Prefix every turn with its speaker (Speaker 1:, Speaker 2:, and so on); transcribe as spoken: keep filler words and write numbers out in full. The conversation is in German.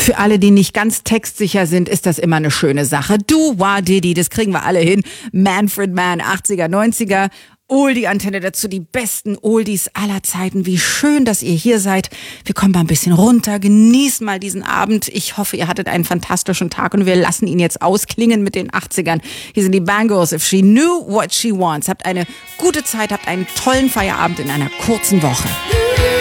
Speaker 1: Für alle, die nicht ganz textsicher sind, ist das immer eine schöne Sache. Du, Wa Diddy, das kriegen wir alle hin. Manfred Mann, achtziger, neunziger. Oldie-Antenne dazu, die besten Oldies aller Zeiten. Wie schön, dass ihr hier seid. Wir kommen mal ein bisschen runter, genießt mal diesen Abend. Ich hoffe, ihr hattet einen fantastischen Tag und wir lassen ihn jetzt ausklingen mit den achtzigern. Hier sind die Bangles, If She Knew What She Wants. Habt eine gute Zeit, habt einen tollen Feierabend in einer kurzen Woche.